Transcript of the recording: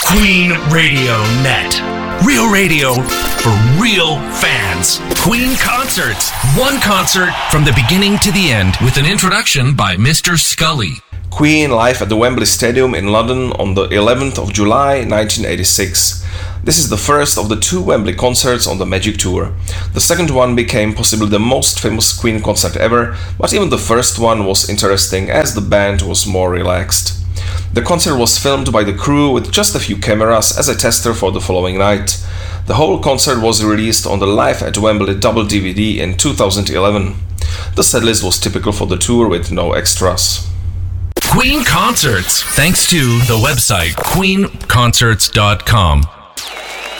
Queen Radio Net. Real radio for real fans. Queen Concerts. One concert from the beginning to the end with an introduction by Mr. Scully. Queen live at the Wembley Stadium in London on the 11th of July 1986. This is the first of the two Wembley concerts on the Magic Tour. The second one became possibly the most famous Queen concert ever, but even the first one was interesting as the band was more relaxed. The concert was filmed by the crew with just a few cameras as a tester for the following night. The whole concert was released on the Live at Wembley double DVD in 2011. The setlist was typical for the tour with no extras. Queen Concerts, thanks to the website queenconcerts.com.